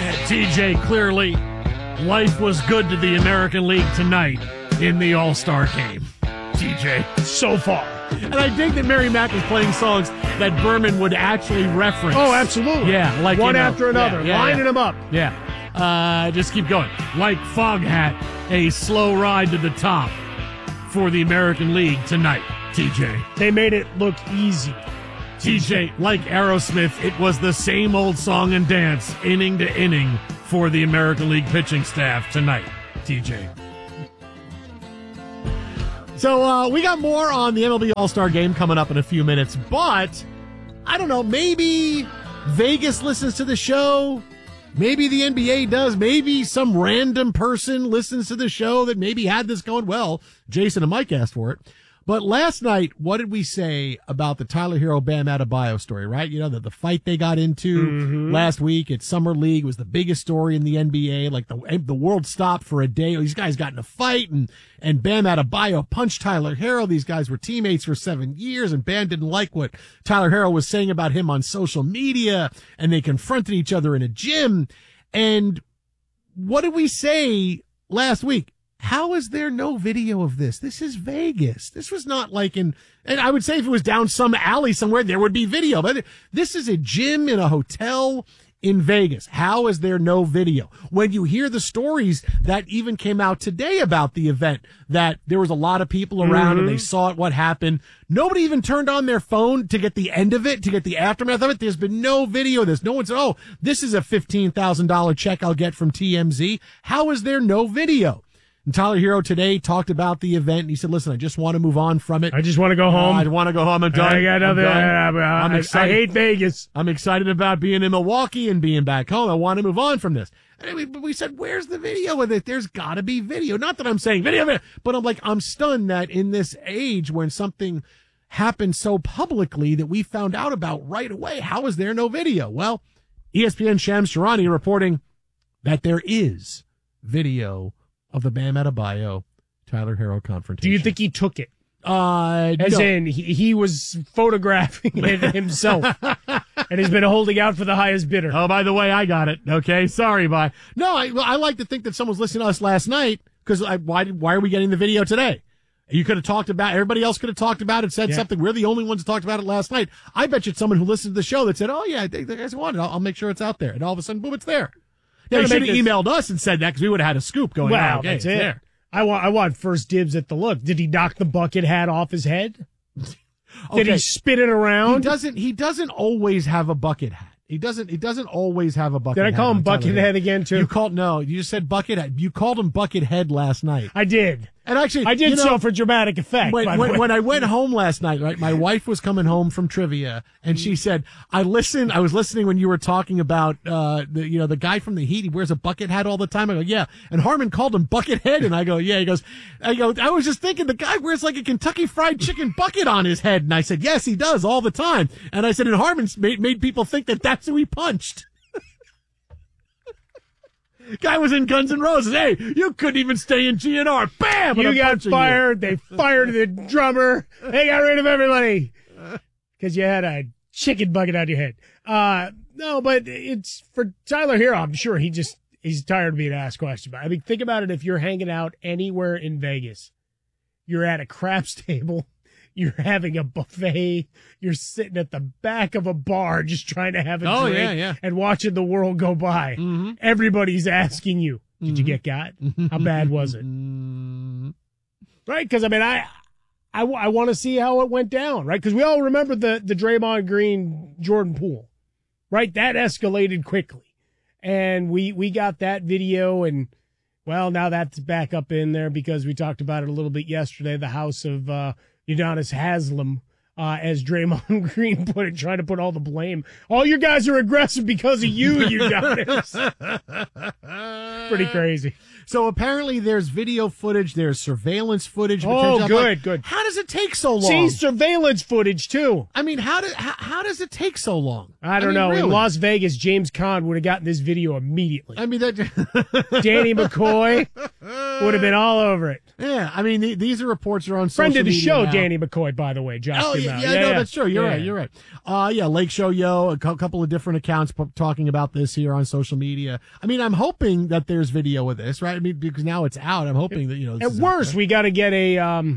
TJ, clearly, life was good to the American League tonight in the All-Star game. TJ, so far. And I dig that Mary Mack is playing songs that Berman would actually reference. Oh, absolutely. Yeah, like one after another, lining them up. Yeah. Just keep going. Like Foghat, a slow ride to the top for the American League tonight. TJ. They made it look easy. TJ, like Aerosmith, it was the same old song and dance, inning to inning, for the American League pitching staff tonight. TJ. So we got more on the MLB All-Star Game coming up in a few minutes, but I don't know, maybe Vegas listens to the show, maybe the NBA does, maybe some random person listens to the show that maybe had this going. Well, Jason and Mike asked for it. But last night, what did we say about the Tyler Hero Bam Adebayo story, right? You know, the fight they got into last week at Summer League was the biggest story in the NBA. Like the world stopped for a day. These guys got in a fight and Bam Adebayo punched Tyler Hero. These guys were teammates for 7 years and Bam didn't like what Tyler Hero was saying about him on social media and they confronted each other in a gym. And what did we say last week? How is there no video of this? This is Vegas. This was not like and I would say if it was down some alley somewhere, there would be video. But this is a gym in a hotel in Vegas. How is there no video? When you hear the stories that even came out today about the event, that there was a lot of people around and they saw it, what happened. Nobody even turned on their phone to get the end of it, to get the aftermath of it. There's been no video of this. No one said, oh, this is a $15,000 check I'll get from TMZ. How is there no video? And Tyler Hero today talked about the event, and he said, listen, I just want to move on from it. I just want to go home. I want to go home. I'm done. I got nothing. I'm excited. I hate Vegas. I'm excited about being in Milwaukee and being back home. I want to move on from this. And we said, where's the video with it? There's got to be video. Not that I'm saying video, but I'm stunned that in this age when something happened so publicly that we found out about right away, how is there no video? Well, ESPN Shams Charania reporting that there is video of the Bam Adebayo Tyler Hero confrontation. Do you think he took it? As in, he was photographing it himself, and he's been holding out for the highest bidder. Oh, by the way, I got it. Okay, sorry, bye. No, I like to think that someone's listening to us last night, because why are we getting the video today? You could have talked about, everybody else could have talked about it, said something. We're the only ones who talked about it last night. I bet you it's someone who listened to the show that said, oh, yeah, the guys want it. I'll make sure it's out there. And all of a sudden, boom, it's there. Yeah, you should have emailed us and said that because we would have had a scoop going on. Okay, that's it. There. I want first dibs at the look. Did he knock the bucket hat off his head? Did he spin it around? He doesn't always have a bucket hat. He doesn't always have a bucket hat. Did I call him bucket head again too? You just said bucket head. You called him bucket head last night. I did. And actually, I did so for dramatic effect. When I went home last night, right, my wife was coming home from trivia, and she said, I was listening when you were talking about, the guy from the Heat, he wears a bucket hat all the time. I go, yeah. And Harmon called him bucket head, and I go, yeah. I was just thinking the guy wears like a Kentucky Fried Chicken bucket on his head. And I said, yes, he does all the time. And I said, and Harmon made people think that that's who he punched. Guy was in Guns N' Roses. Hey, you couldn't even stay in GNR. Bam! You got fired. They fired the drummer. They got rid of everybody because you had a chicken bucket on your head. No, but it's for Tyler Hero. I'm sure he's tired of being asked questions. I mean, think about it. If you're hanging out anywhere in Vegas, you're at a craps table, you're having a buffet, you're sitting at the back of a bar just trying to have a drink and watching the world go by. Mm-hmm. Everybody's asking you, did you get got? How bad was it? Right? Because, I mean, I want to see how it went down, right? Because we all remember the Draymond Green Jordan Poole, right? That escalated quickly. And we got that video, and, well, now that's back up in there because we talked about it a little bit yesterday, the house of Udonis Haslem, as Draymond Green put it, trying to put all the blame. All your guys are aggressive because of you, Udonis. Pretty crazy. So apparently there's video footage, there's surveillance footage. Oh, good. How does it take so long? See, surveillance footage, too. I mean, how does it take so long? I don't know. Really? In Las Vegas, James Caan would have gotten this video immediately. I mean, that Danny McCoy would have been all over it. Yeah, I mean, these are reports that are on social Friend of the media show, now. Danny McCoy, by the way. Josh Oh, came out. yeah, no, that's true. You're right. Yeah, Lake Show Yo, a couple of different accounts talking about this here on social media. I mean, I'm hoping that there's video of this, right? I mean, because now it's out. I'm hoping that, this At is worst, we got to get a,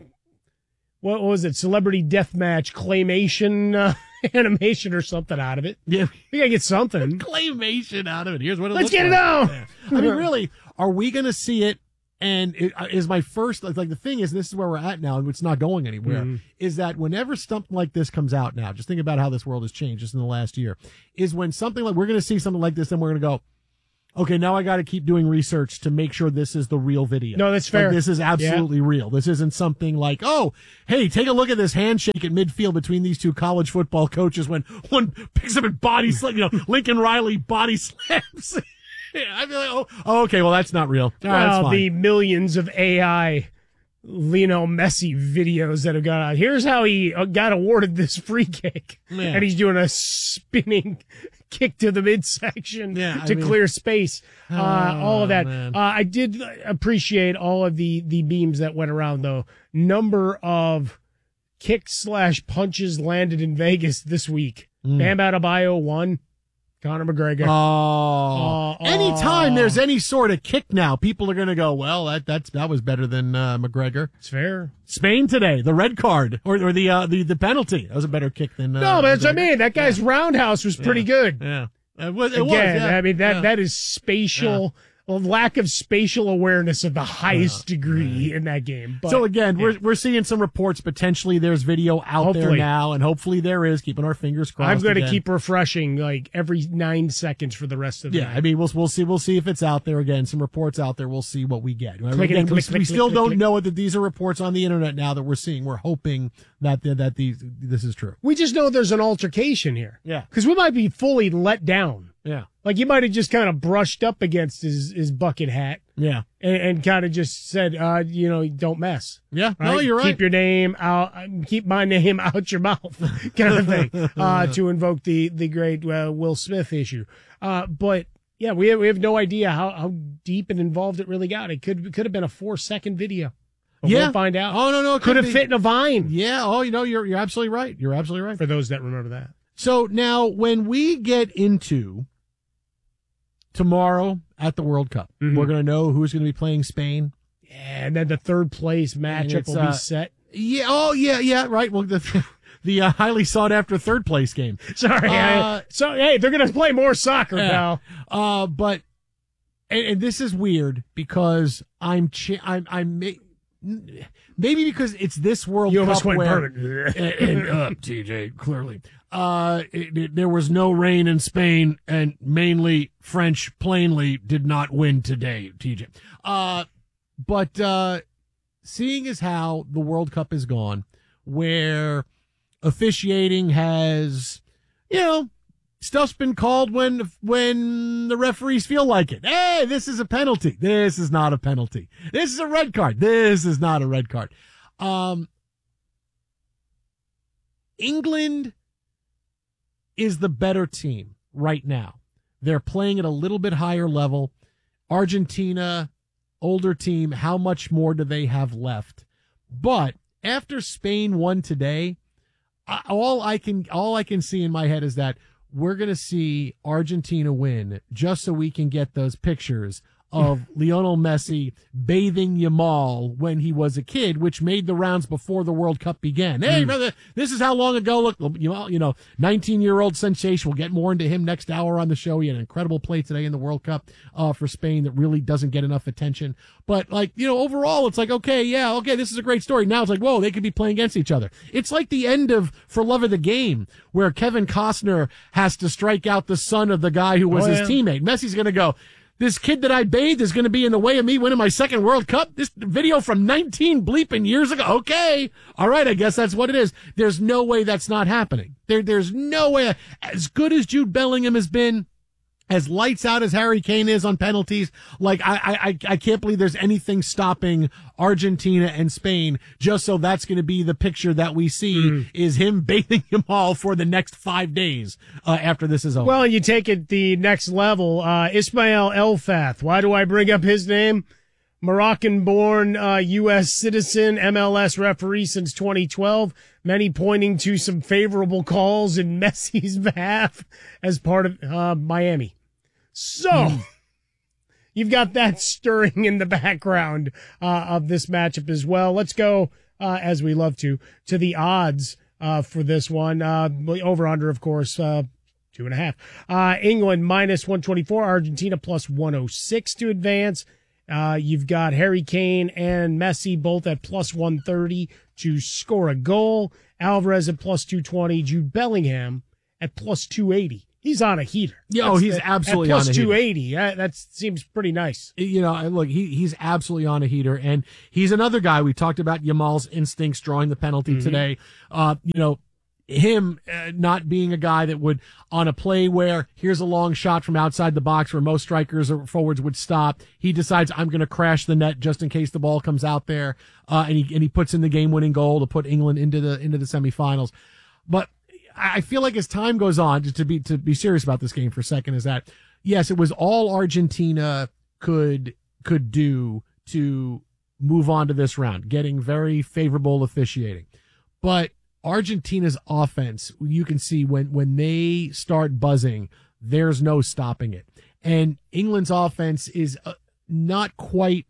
what was it, Celebrity Deathmatch claymation animation or something out of it. Yeah. We got to get something. Claymation out of it. Here's what it Let's looks get it like. out. Yeah. I mean, really, are we going to see it? And is my first, like the thing is, this is where we're at now, and it's not going anywhere, is that whenever something like this comes out now, just think about how this world has changed just in the last year, is when something like, we're going to see something like this, then we're going to go, okay, now I got to keep doing research to make sure this is the real video. No, that's fair. Like, this is absolutely real. This isn't something like, oh, hey, take a look at this handshake at midfield between these two college football coaches when one picks up and body slam, Lincoln Riley body slams. Yeah, I'd be like, oh, okay, well, that's not real. All right, that's fine. The millions of AI Lionel Messi videos that have gone out. Here's how he got awarded this free kick. Yeah. And he's doing a spinning kick to the midsection to clear space. All of that. I did appreciate all of the beams that went around, though. Number of kicks / punches landed in Vegas this week. Bam Adebayo won. Conor McGregor. Anytime there's any sort of kick now, people are going to go, well, that was better than McGregor. It's fair. Spain today, the red card or the penalty. That was a better kick than no, but that's what I mean. That guy's roundhouse was pretty good. Yeah. It was. I mean, that is spatial. A lack of spatial awareness of the highest degree in that game. But, so again, we're seeing some reports. Potentially, there's video out there now, and hopefully there is. Keeping our fingers crossed. I'm going to keep refreshing like every 9 seconds for the rest of the night. I mean, we'll see if it's out there again. Some reports out there. We'll see what we get. We still don't know that these are reports on the internet now that we're seeing. We're hoping that this is true. We just know there's an altercation here. Yeah, because we might be fully let down. Yeah. Like he might have just kind of brushed up against his bucket hat. Yeah. And kind of just said, don't mess. Yeah. Right? No, you're right. Keep your name out, keep my name out your mouth kind of thing, to invoke the great, Will Smith issue. But yeah, we have no idea how deep and involved it really got. It could have been a 4-second video. But we'll find out. Oh, no. Could have fit in a Vine. Yeah. Oh, you're absolutely right. You're absolutely right. For those that remember that. So now when we get into tomorrow at the World Cup, we're going to know who's going to be playing Spain. Yeah, and then the third place matchup will be set. Yeah. Oh, yeah. Right. Well, the highly sought after third place game. Sorry. Hey, they're going to play more soccer, pal. But this is weird because maybe because it's this World Cup where TJ clearly there was no rain in Spain and mainly French plainly did not win today, TJ. But seeing as how the World Cup is gone, where officiating has, stuff's been called when the referees feel like it. Hey, this is a penalty. This is not a penalty. This is a red card. This is not a red card. England is the better team right now. They're playing at a little bit higher level. Argentina, older team. How much more do they have left? But after Spain won today, all I can see in my head is that we're going to see Argentina win just so we can get those pictures of Lionel Messi bathing Yamal when he was a kid, which made the rounds before the World Cup began. Hey, brother, this is how long ago. Look, 19-year-old sensation. We'll get more into him next hour on the show. He had an incredible play today in the World Cup for Spain that really doesn't get enough attention. But overall, it's like, okay, this is a great story. Now it's like, whoa, they could be playing against each other. It's like the end of For Love of the Game, where Kevin Costner has to strike out the son of the guy who was his teammate. Messi's going to go, this kid that I bathed is going to be in the way of me winning my second World Cup? This video from 19 bleeping years ago? Okay. All right, I guess that's what it is. There's no way that's not happening. There's no way. As good as Jude Bellingham has been, as lights out as Harry Kane is on penalties, like I can't believe there's anything stopping Argentina and Spain, just so that's going to be the picture that we see is him bathing them all for the next 5 days after this is over. Well, you take it the next level. Ismail Elfath. Why do I bring up his name? Moroccan-born U.S. citizen, MLS referee since 2012, many pointing to some favorable calls in Messi's behalf as part of Miami. So, you've got that stirring in the background of this matchup as well. Let's go, as we love to the odds for this one. Over-under, of course, 2.5. England minus 124, Argentina plus 106 to advance. You've got Harry Kane and Messi both at plus 130 to score a goal. Alvarez at plus 220. Jude Bellingham at plus 280. He's on a heater. Yeah, he's absolutely on a heater. Plus 280. That seems pretty nice. Look, he's absolutely on a heater. And he's another guy. We talked about Yamal's instincts drawing the penalty today. Him not being a guy that would, on a play where here's a long shot from outside the box where most strikers or forwards would stop, he decides I'm going to crash the net just in case the ball comes out there, and he puts in the game-winning goal to put England into the semifinals. But I feel like as time goes on, to be serious about this game for a second, is that yes, it was all Argentina could do to move on to this round, getting very favorable officiating, but Argentina's offense, you can see when they start buzzing, there's no stopping it. And England's offense is not quite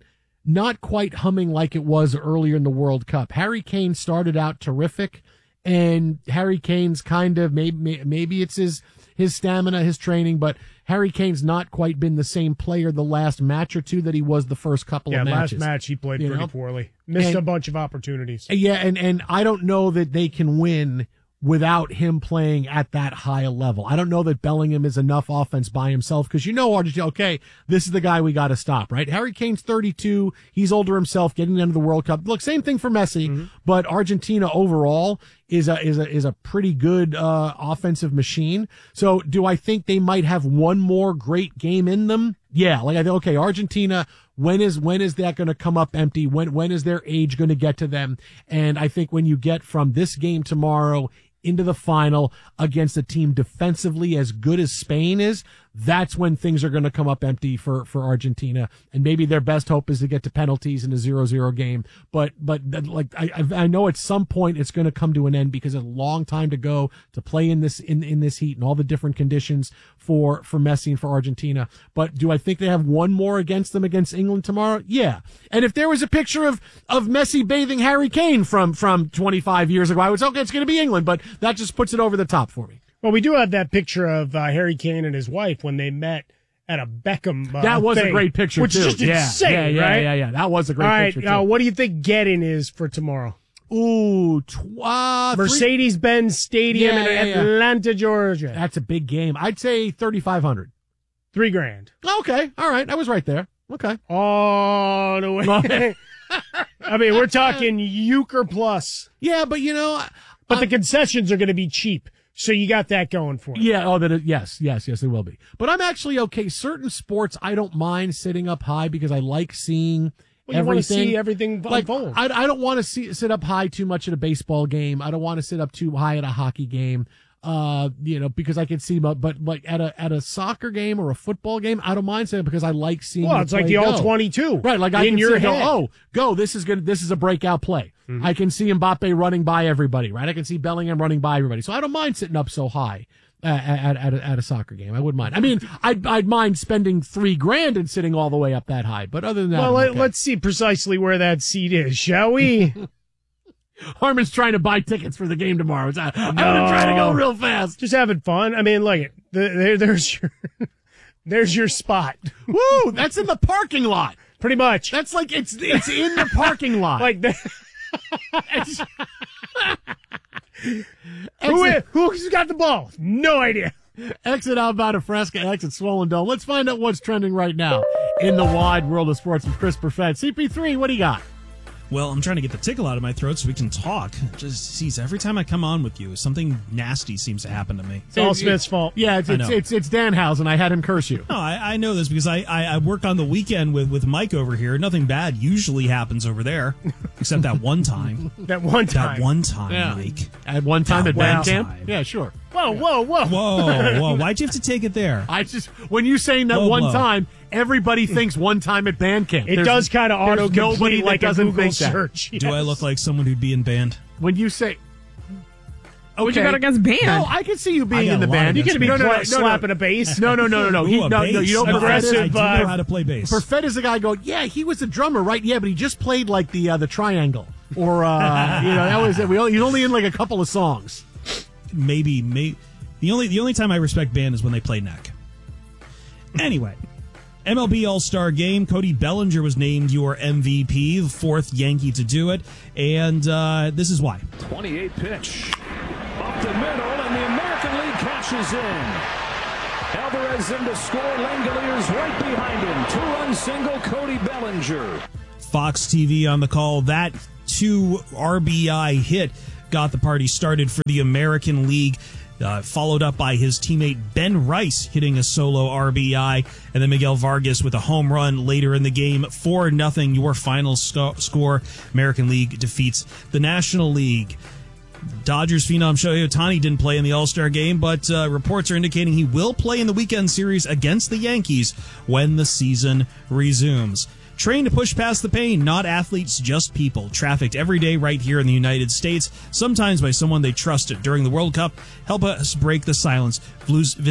humming like it was earlier in the World Cup. Harry Kane started out terrific, and Harry Kane's kind of maybe it's his stamina, his training, but Harry Kane's not quite been the same player the last match or two that he was the first couple of matches. Last match he played pretty poorly. Missed a bunch of opportunities. Yeah, and I don't know that they can win without him playing at that high a level. I don't know that Bellingham is enough offense by himself, because Argentina, okay, this is the guy we got to stop, right? Harry Kane's 32. He's older himself, getting into the World Cup. Look, same thing for Messi, but Argentina overall is a pretty good offensive machine. So do I think they might have one more great game in them? Yeah, like I think, okay, Argentina, when is that going to come up empty? When is their age going to get to them? And I think when you get from this game tomorrow into the final against a team defensively as good as Spain is, that's when things are going to come up empty for Argentina. And maybe their best hope is to get to penalties in a 0-0 game. But like, I know at some point it's going to come to an end, because it's a long time to go to play in this heat and all the different conditions for Messi and for Argentina. But do I think they have one more against them against England tomorrow? Yeah. And if there was a picture of Messi bathing Harry Kane from 25 years ago, I would say, okay, it's going to be England, but that just puts it over the top for me. Well, we do have that picture of Harry Kane and his wife when they met at a Beckham that was thing, a great picture, which too. is just insane, right? Yeah. That was a great picture, too. What do you think getting is for tomorrow? Ooh, Mercedes-Benz Stadium in Atlanta, Georgia. That's a big game. I'd say 3,500. $3,000. Okay, all right. I was right there. Okay. All the way. I mean, we're talking Euchre plus. Yeah, but But the concessions are going to be cheap, so you got that going for you. Yeah, yes, they will be. But I'm actually okay. Certain sports, I don't mind sitting up high because I like seeing everything. You want to see everything unfold. I don't want to sit up high too much at a baseball game. I don't want to sit up too high at a hockey game. Because I can see, but like at a soccer game or a football game, I don't mind saying, because I like seeing. Well, it's like the all-22, right? Like I can see go. This is good. This is a breakout play. Mm-hmm. I can see Mbappe running by everybody, right? I can see Bellingham running by everybody. So I don't mind sitting up so high at a soccer game. I wouldn't mind. I mean, I'd mind spending $3,000 and sitting all the way up that high. But other than that, let's see precisely where that seat is, shall we? Harmon's trying to buy tickets for the game tomorrow. I'm going to try to go real fast. Just having fun. I mean, look, there's your spot. Woo! That's in the parking lot. Pretty much. That's like it's in the parking lot. Like that. Who's got the ball? No idea. Exit outbound of Fresca, exit Swollen Dome. Let's find out what's trending right now in the wide world of sports with Chris Perfett. CP3, what do you got? Well, I'm trying to get the tickle out of my throat so we can talk. Just sees every time I come on with you, something nasty seems to happen to me. It's all Smith's fault. Yeah, it's Danhausen. I had him curse you. No, I know this because I work on the weekend with Mike over here. Nothing bad usually happens over there, except that one time. That one time, yeah. Mike. At one time at band camp? Yeah, sure. Whoa. Why'd you have to take it there? When you saying that one time, everybody thinks one time at band camp. It does kind of there's nobody auto-complete that like a doesn't Google think that. search. Do I look like someone who'd be in band? When you say... What you got against band? No, I can see you I being got in the a lot band. against You can be band. slapping a bass. No. Ooh, No, a you bass. don't. Aggressive, I do know how to play bass. Perfett is the guy going, yeah, he was a drummer, right? Yeah, but he just played like the triangle. Or, that was it. He's only in like a couple of songs. Maybe. The only time I respect band is when they play neck. Anyway, MLB All-Star Game. Cody Bellinger was named your MVP, the fourth Yankee to do it. And this is why. 28 pitch. Up the middle, and the American League catches in. Alvarez in to score. Langoliers right behind him. 2-run single, Cody Bellinger. Fox TV on the call. That 2 RBI hit got the party started for the American League. Followed up by his teammate Ben Rice hitting a solo RBI, and then Miguel Vargas with a home run later in the game. 4-0 your final score. American League defeats the National League. Dodgers phenom Shohei Ohtani didn't play in the All-Star game, but reports are indicating he will play in the weekend series against the Yankees when the season resumes. Trained to push past the pain, not athletes, just people. Trafficked every day right here in the United States, sometimes by someone they trusted during the World Cup. Help us break the silence.